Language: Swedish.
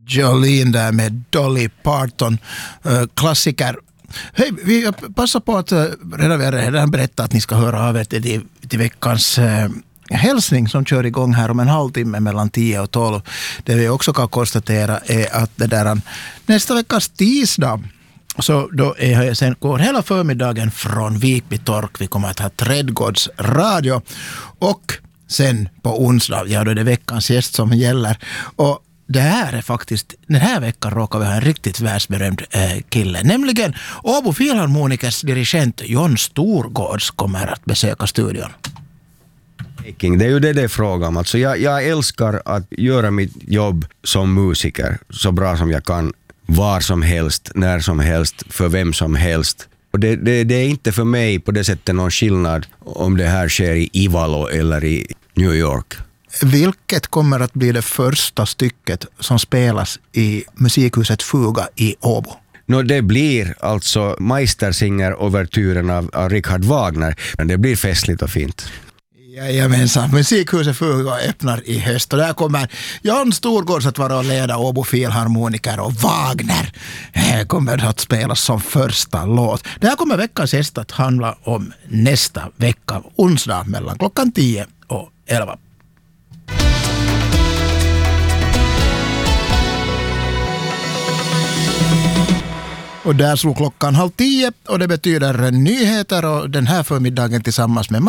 Jolene där med Dolly Parton, klassiker. Hej, vi passar på att redan berätta att ni ska höra av er till veckans hälsning som kör igång här om en halvtimme mellan 10 och 12. Det vi också kan konstatera är att det där nästa veckas tisdag, så då sen går hela förmiddagen från Vikbytork. Vi kommer att ha trädgårdsradio och sen på onsdag, ja då är det veckans gäst som gäller. Och det här är faktiskt, den här veckan råkar vi ha en riktigt världsberömd kille. Nämligen Åbo Filharmonikers dirigent John Storgårds kommer att besöka studion. Det är ju det är frågan om. Alltså jag älskar att göra mitt jobb som musiker så bra som jag kan. Var som helst, när som helst, för vem som helst. Och det är inte för mig på det sättet någon skillnad om det här sker i Ivalo eller i New York. Vilket kommer att bli det första stycket som spelas i musikhuset Fuga i Åbo? Det blir alltså Meistersinger-overturen av Richard Wagner. Men det blir festligt och fint. Jajamensan, musikhuset Fuga öppnar i höst och där kommer John Storgårds att vara och leda Åbo Filharmoniker och Wagner kommer att spelas som första låt. Det här kommer veckans gäst att handla om nästa vecka, onsdag mellan klockan 10 och 11. Och där slog klockan 9:30 och det betyder nyheter och den här förmiddagen tillsammans med